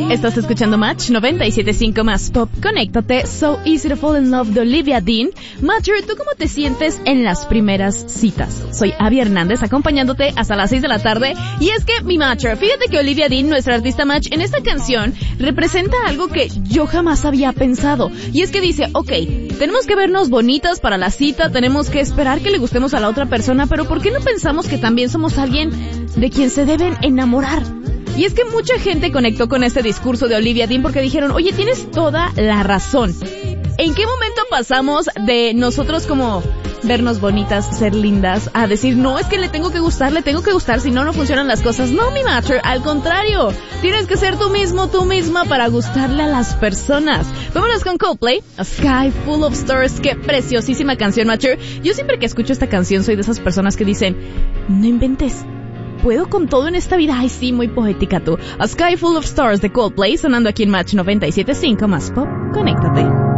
Estás escuchando Match 97.5 más Pop. Conéctate. So Easy to Fall in Love de Olivia Dean. Matcher, ¿tú cómo te sientes en las primeras citas? Soy Abby Hernández, acompañándote hasta las 6 de la tarde. Y es que, mi Matcher, fíjate que Olivia Dean, nuestra artista Match, en esta canción representa algo que yo jamás había pensado. Y es que dice, ok, tenemos que vernos bonitas para la cita, tenemos que esperar que le gustemos a la otra persona, pero ¿por qué no pensamos que también somos alguien de quien se deben enamorar? Y es que mucha gente conectó con este discurso de Olivia Dean porque dijeron, oye, tienes toda la razón. ¿En qué momento pasamos de nosotros como vernos bonitas, ser lindas, a decir, no, es que le tengo que gustar, si no, no funcionan las cosas? No, mi Matcher, al contrario, tienes que ser tú mismo, tú misma para gustarle a las personas. Vámonos con Coldplay, A Sky Full of Stars. Qué preciosísima canción, Matcher. Yo siempre que escucho esta canción soy de esas personas que dicen, no inventes, ¿puedo con todo en esta vida? Ay, sí, muy poética tú. A Sky Full of Stars de Coldplay, sonando aquí en Match 97.5 más Pop. Conéctate.